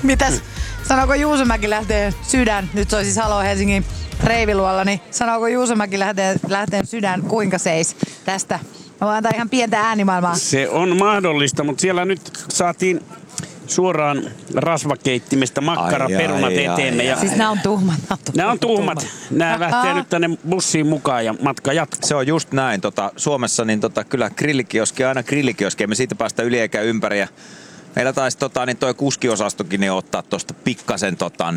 Mitäs? Sanooko Juusomäki lähtee sydän? Nyt se on siis Halo Helsingin reiviluolla, niin sanooko Juusomäki lähtee sydän kuinka seis tästä? Mä voin antaa ihan pientä äänimaailmaa. Se on mahdollista, mutta siellä nyt saatiin suoraan rasvakeittimestä makkaraperunat eteemme. Siis nämä on tuhmat. Nämä on tuhmat. Nämä lähtee nyt tänne bussiin mukaan ja matka jatkuu. Se on just näin. Suomessa niin kyllä grillikioski aina grillikioski. Me siitä päästä yli eikä ympäri. Ja meillä taisi toi kuskiosastokin niin ottaa tosta pikkasen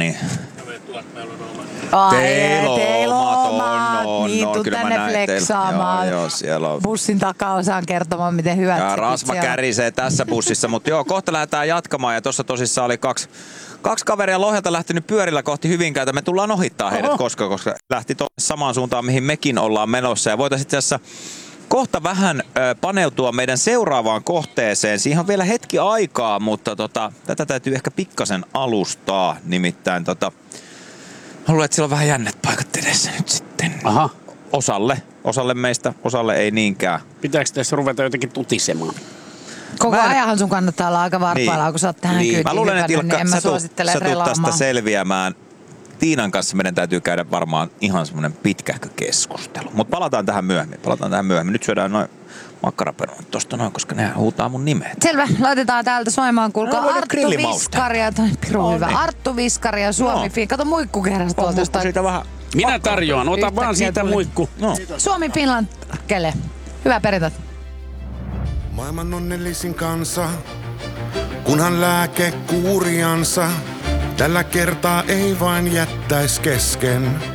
Teillä on. Niin, tuu kyllä tänne fleksaamaan. Joo, siellä on. Bussin takaosaan kertomaan, miten hyvät ja rasva kärisee tässä bussissa, mutta joo, kohta lähdetään jatkamaan. Ja tuossa tosissaan oli kaksi kaveria Lohjalta lähtenyt pyörillä kohti Hyvinkäätä. Me tullaan ohittaa heidät, koska lähti samaan suuntaan, mihin mekin ollaan menossa. Ja voitaisiin itse asiassa kohta vähän paneutua meidän seuraavaan kohteeseen. Siihen on vielä hetki aikaa, mutta tätä täytyy ehkä pikkasen alustaa. Nimittäin luulen, että siellä on vähän jännät paikat edessä nyt sitten. Aha. Osalle meistä, osalle ei niinkään. Pitääkö tässä ruveta jotenkin tutisemaan? Koko ajanhan sun kannattaa olla aika varpailla, kun sä oot tähän kyytiin Mä luulen, että Ilkka, niin sä tulet tästä selviämään. Tiinan kanssa meidän täytyy käydä varmaan ihan semmoinen pitkähkö keskustelu. Mutta palataan tähän myöhemmin. Nyt syödään noin makkaraperunat tosta noin, koska ne huutaa mun nimeä. Selvä, laitetaan täältä soimaan, kuulkaa Arttu Viskaria. Arttu Viskaria, Suomi. Kato muikku kerran tuolta jostain. Minä tarjoan, ota vaan siitä muikku. No. Suomi Finland kele. Hyvää perjantaita. Maailman onnellisin kansa, kunhan lääkekuuriansa tällä kertaa ei vain jättäis kesken.